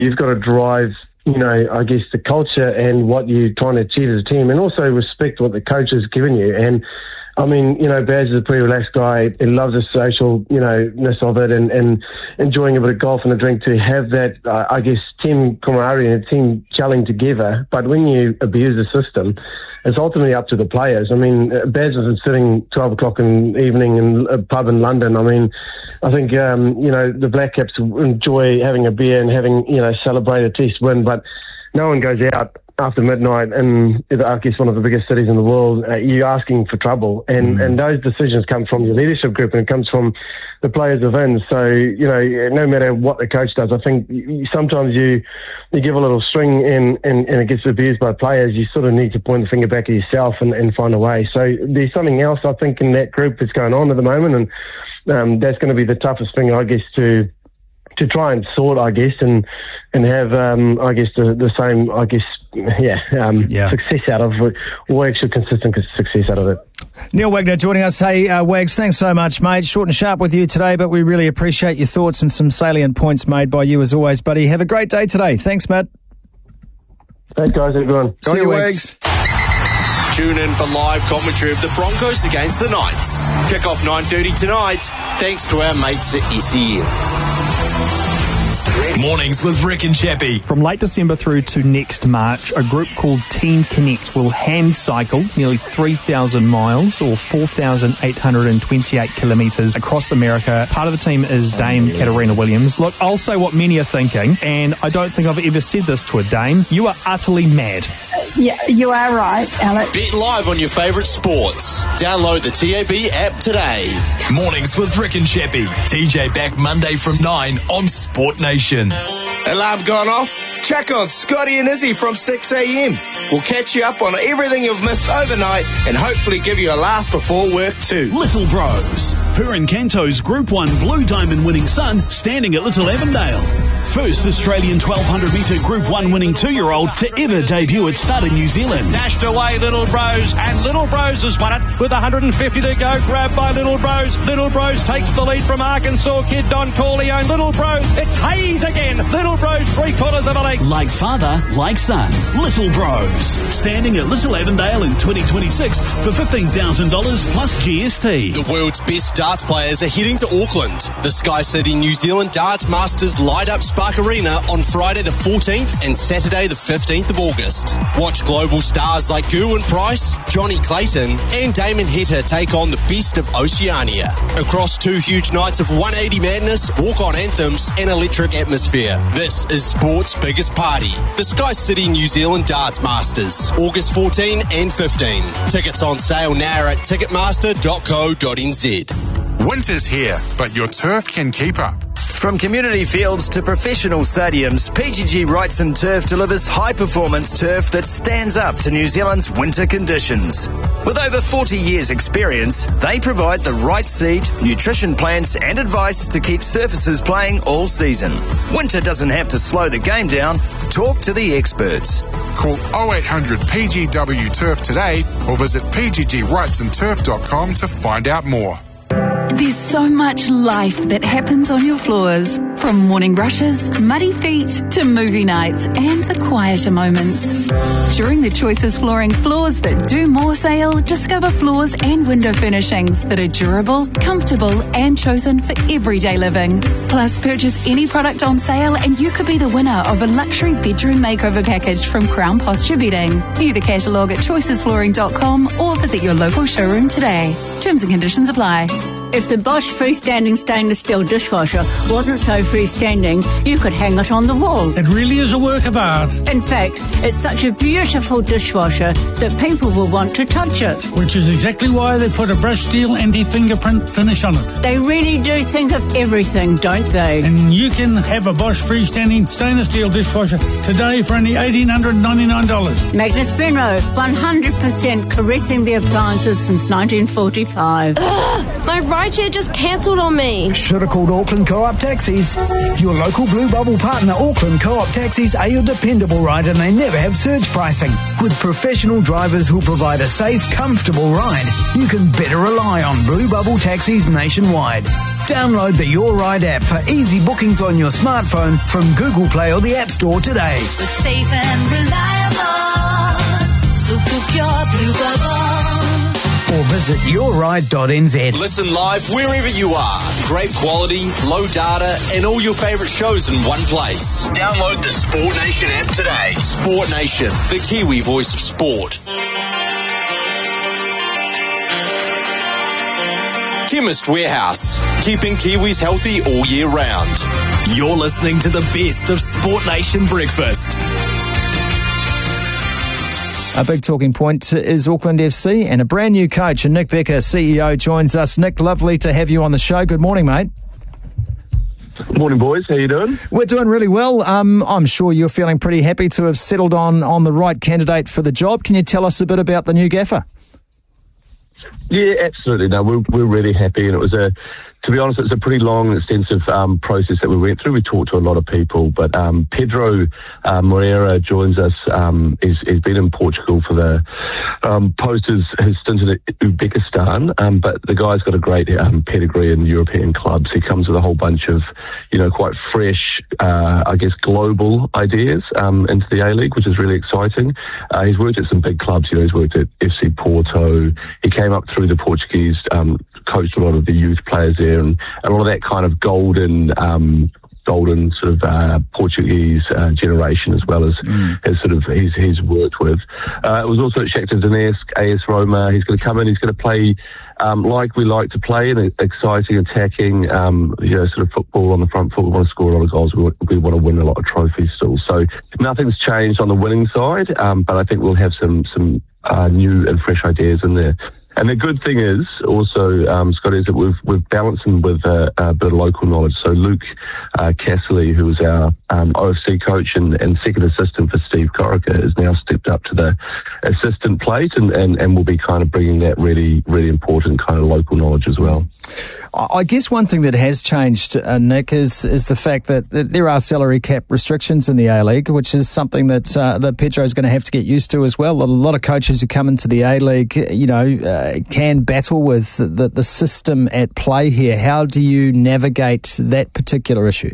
you've got to drive, I guess the culture and what you're trying to achieve as a team, and also respect what the coach has given you. And I mean, Baz is a pretty relaxed guy. He loves the social, of it and enjoying a bit of golf and a drink, to have that, I guess, team camaraderie and a team gelling together. But when you abuse the system, it's ultimately up to the players. I mean, Baz wasn't sitting 12 o'clock in the evening in a pub in London. I mean, I think, the Black Caps enjoy having a beer and having, celebrate a test win, but no one goes out after midnight in, I guess, one of the biggest cities in the world. You're asking for trouble, and those decisions come from your leadership group, and it comes from the players within. So, no matter what the coach does, I think sometimes you give a little string and it gets abused by players. You sort of need to point the finger back at yourself and find a way. So there's something else, I think, in that group that's going on at the moment, and that's going to be the toughest thing, I guess, to try and sort, I guess, and have, I guess, the same, I guess, success out of it, or actually consistent success out of it. Neil Wagner joining us. Hey, Wags, thanks so much, mate. Short and sharp with you today, but we really appreciate your thoughts and some salient points made by you as always, buddy. Have a great day today. Thanks, Matt. Thanks, guys. Everyone. See you, Wags. Tune in for live commentary of the Broncos against the Knights. Kick-off 9:30 tonight, thanks to our mates at SEN. Mornings with Rick and Chappie. From late December through to next March, a group called Team Connect will hand cycle nearly 3,000 miles or 4,828 kilometres across America. Part of the team is Dame Katarina Williams. Look, I'll say what many are thinking, and I don't think I've ever said this to a Dame. You are utterly mad. Yeah, you are right, Alex. Bet live on your favourite sports. Download the TAB app today. Mornings with Rick and Chappie. TJ back Monday from 9 on Sport Nation. Alarm gone off? Check on Scotty and Izzy from 6 a.m. We'll catch you up on everything you've missed overnight and hopefully give you a laugh before work too. Little Bros. Purin Canto's Group 1 Blue Diamond winning son standing at Little Avondale. First Australian 1,200 metre Group 1 winning 2-year-old to ever debut at Stud in New Zealand. Dashed away Little Bros, and Little Bros has won it with 150 to go. Grabbed by Little Bros. Little Bros takes the lead from Arkansas kid Don Corleone. Little Bros, it's Hayes again. Little Bros, 3/4 of a length. Like father, like son. Little Bros. Standing at Little Avondale in 2026 for $15,000 plus GST. The world's best darts players are heading to Auckland. The Sky City New Zealand Darts Masters light up Spark Arena on Friday the 14th and Saturday the 15th of August. Watch global stars like Gerwyn Price, Johnny Clayton and Damon Heta take on the best of Oceania. Across 2 huge nights of 180 madness, walk-on anthems and electric atmosphere. This is sport's biggest party. The Sky City New Zealand Darts Masters, August 14 and 15. Tickets on sale now at ticketmaster.co.nz. Winter's here, but your turf can keep up. From community fields to professional stadiums, PGG Wrightson Turf delivers high-performance turf that stands up to New Zealand's winter conditions. With over 40 years' experience, they provide the right seed, nutrition plans and advice to keep surfaces playing all season. Winter doesn't have to slow the game down. Talk to the experts. Call 0800 PGW Turf today or visit pggwrightsonturf.com to find out more. There's so much life that happens on your floors. From morning rushes, muddy feet, to movie nights and the quieter moments. During the Choices Flooring Floors That Do More sale, discover floors and window furnishings that are durable, comfortable and chosen for everyday living. Plus, purchase any product on sale and you could be the winner of a luxury bedroom makeover package from Crown Posture Bedding. View the catalogue at choicesflooring.com or visit your local showroom today. Terms and conditions apply. If the Bosch freestanding stainless steel dishwasher wasn't so freestanding, you could hang it on the wall. It really is a work of art. In fact, it's such a beautiful dishwasher that people will want to touch it. Which is exactly why they put a brushed steel anti-fingerprint finish on it. They really do think of everything, don't they? And you can have a Bosch freestanding stainless steel dishwasher today for only $1,899. Magnus Benro, 100% caressing the appliances since 1945. My rideshare just cancelled on me. Should have called Auckland Co-op Taxis. Your local Blue Bubble partner, Auckland Co-op Taxis, are your dependable ride and they never have surge pricing. With professional drivers who'll provide a safe, comfortable ride, you can better rely on Blue Bubble Taxis nationwide. Download the Your Ride app for easy bookings on your smartphone from Google Play or the App Store today. We're safe and reliable, so book your Blue Bubble. Or visit yourride.nz. Listen live wherever you are. Great quality, low data, and all your favourite shows in one place. Download the Sport Nation app today. Sport Nation, the Kiwi voice of sport. Chemist Warehouse, keeping Kiwis healthy all year round. You're listening to the best of Sport Nation Breakfast. A big talking point is Auckland FC and a brand new coach, and Nick Becker, CEO, joins us. Nick, lovely to have you on the show. Good morning, mate. Good morning, boys. How you doing? We're doing really well. I'm sure you're feeling pretty happy to have settled on the right candidate for the job. Can you tell us a bit about the new gaffer? Yeah, absolutely. No, we're really happy, and it was to be honest, it's a pretty long and extensive process that we went through. We talked to a lot of people, but Pedro Moreira joins us. He's been in Portugal for the post his stint in Uzbekistan, but the guy's got a great pedigree in European clubs. He comes with a whole bunch of, quite fresh, I guess, global ideas into the A-League, which is really exciting. He's worked at some big clubs. He's worked at FC Porto. He came up through the Portuguese, coached a lot of the youth players there, and all of that kind of golden sort of Portuguese generation, as well as he's worked with. It was also at Shakhtar Donetsk, AS Roma. He's going to come in. He's going to play like we like to play, in exciting, attacking, sort of football on the front foot. We want to score a lot of goals. We want to win a lot of trophies still. So nothing's changed on the winning side, but I think we'll have some new and fresh ideas in there. And the good thing is also, Scott, is that we've balanced them with a bit of local knowledge. So Luke Casserly, who was our OFC coach and second assistant for Steve Corica, has now stepped up to the assistant plate and will be kind of bringing that really, really important kind of local knowledge as well. I guess one thing that has changed, Nick, is the fact that there are salary cap restrictions in the A-League, which is something that Pedro is going to have to get used to as well. A lot of coaches who come into the A-League, can battle with the system at play here. How do you navigate that particular issue?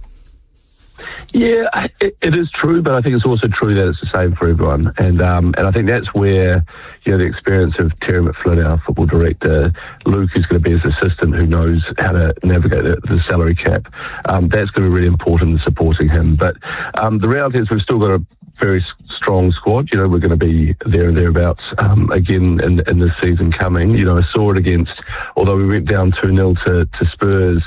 Yeah, it is true, but I think it's also true that it's the same for everyone. And I think that's where, the experience of Terry McFlynn, our football director, Luke, who's going to be his assistant, who knows how to navigate the salary cap, that's going to be really important in supporting him. But the reality is we've still got a very strong squad. We're going to be there and thereabouts again in this season coming. I saw it against, although we went down 2-0 to Spurs,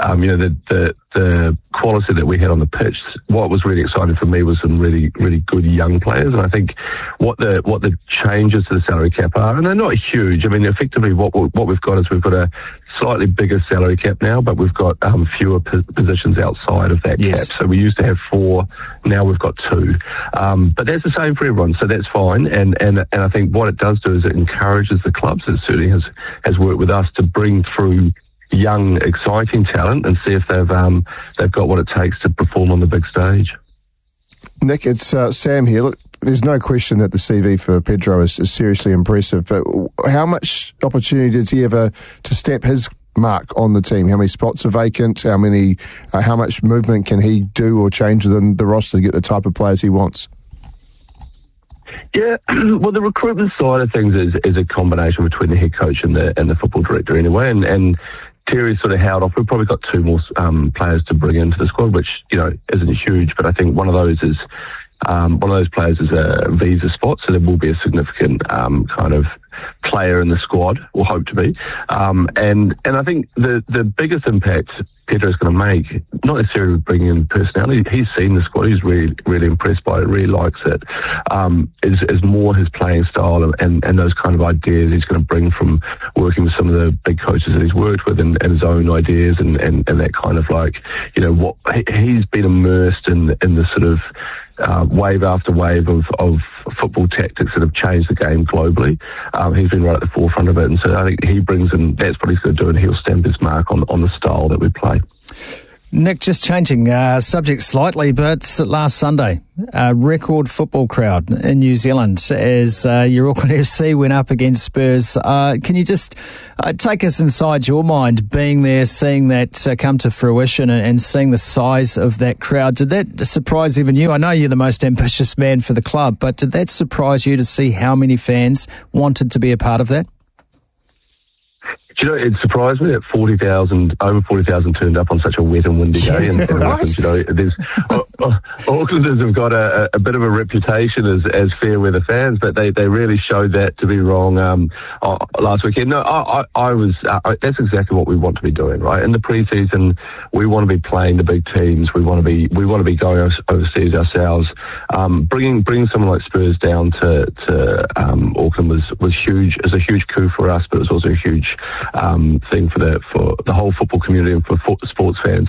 the quality that we had on the pitch. What was really exciting for me was some really, really good young players. And I think what the changes to the salary cap are, and they're not huge. I mean, effectively what we've got is we've got a slightly bigger salary cap now, but we've got fewer positions outside of that cap. So we used to have 4, now we've got 2. But that's the same for everyone, so that's fine. And I think what it does do is it encourages the clubs. It certainly has worked with us to bring through young, exciting talent and see if they've got what it takes to perform on the big stage. Nick, it's Sam here. Look, there's no question that the CV for Pedro is seriously impressive, but how much opportunity does he have to stamp his mark on the team? How many spots are vacant? How much movement can he do or change within the roster to get the type of players he wants? Yeah, well, the recruitment side of things is a combination between the head coach and the football director anyway, and Terry's sort of held off. We've probably got 2 more players to bring into the squad, which isn't huge, but I think one of those players is a visa spot, so there will be a significant kind of player in the squad, or hope to be. And I think the biggest impact Pedro's going to make, not necessarily bringing in personality, he's seen the squad, he's really, really impressed by it, really likes it, is more his playing style and those kind of ideas he's going to bring from working with some of the big coaches that he's worked with, and his own ideas and that kind of what he's been immersed in the sort of wave after wave of football tactics that have changed the game globally. He's been right at the forefront of it, and so I think he brings in, that's what he's going to do, and he'll stamp his mark on the style that we play. Nick, just changing subject slightly, but last Sunday, a record football crowd in New Zealand as your Auckland FC went up against Spurs. Can you just take us inside your mind, being there, seeing that come to fruition and seeing the size of that crowd? Did that surprise even you? I know you're the most ambitious man for the club, but did that surprise you to see how many fans wanted to be a part of that? Do you know, it surprised me that over 40,000 turned up on such a wet and windy day. And Auckland, you know, Aucklanders have got a bit of a reputation as fair weather fans, but they really showed that to be wrong last weekend. No, that's exactly what we want to be doing, right? In the pre-season, we want to be playing the big teams. We want to be going overseas ourselves. Bringing someone like Spurs down to Auckland was huge. It was a huge coup for us, but it was also a huge thing for the whole football community and for sports fans.